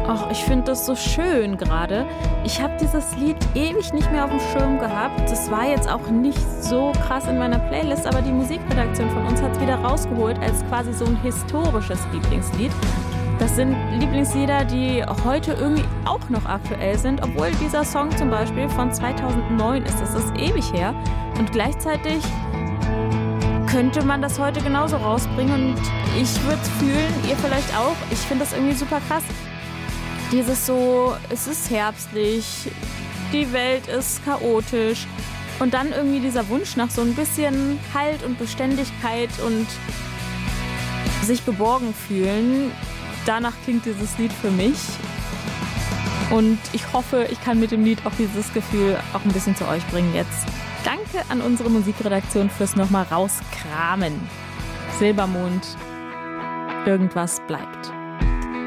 Ach, ich finde das so schön gerade. Ich habe dieses Lied ewig nicht mehr auf dem Schirm gehabt. Das war jetzt auch nicht so krass in meiner Playlist, aber die Musikredaktion von uns hat es wieder rausgeholt als quasi so ein historisches Lieblingslied. Das sind Lieblingslieder, die heute irgendwie auch noch aktuell sind, obwohl dieser Song zum Beispiel von 2009 ist. Das ist ewig her. Und gleichzeitig könnte man das heute genauso rausbringen und ich würde es fühlen, ihr vielleicht auch. Ich finde das irgendwie super krass. Dieses so, es ist herbstlich, die Welt ist chaotisch und dann irgendwie dieser Wunsch nach so ein bisschen Halt und Beständigkeit und sich geborgen fühlen. Danach klingt dieses Lied für mich und ich hoffe, ich kann mit dem Lied auch dieses Gefühl auch ein bisschen zu euch bringen jetzt. Danke an unsere Musikredaktion fürs nochmal rauskramen. Silbermond, irgendwas bleibt.